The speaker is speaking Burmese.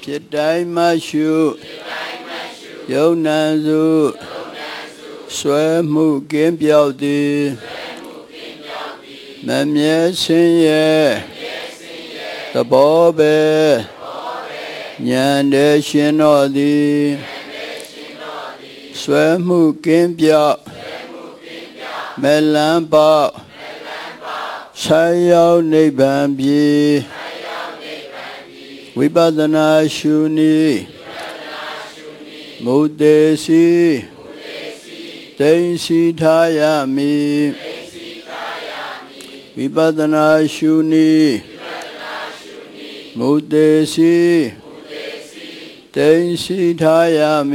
ဖြစ်တိုင်းမှရှုယုံနံစုဆွဲမှုကင်းပြောက်သည်မမြဲဆင်းရဲသဘောပဲဉာဏ်တည်းရှင်တော်သည်ဆွဲမှုကင်းပြောက်မဲ့လန်းပေါက်ဆိုင်ရောက်နိဗ္ဗာန်ပြီဝိပဿနာရှုနည်းမုတေစီသိသိထားရမည်ဝိပဿနာရှုနည်းမုတေစီသိသိထားရမည်